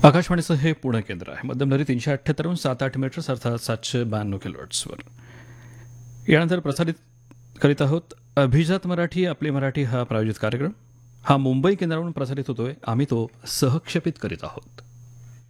आकाशवाणीचं हे पुणे केंद्र आहे. मध्यमलहरी 378 7-8 मीटर्स अर्थात 792 किलोहर्ट्झवर. यानंतर प्रसारित करीत आहोत अभिजात मराठी आपली मराठी हा प्रायोजित कार्यक्रम. हा मुंबई केंद्रावरून प्रसारित होतोय. आम्ही तो सहक्षेपित करीत आहोत.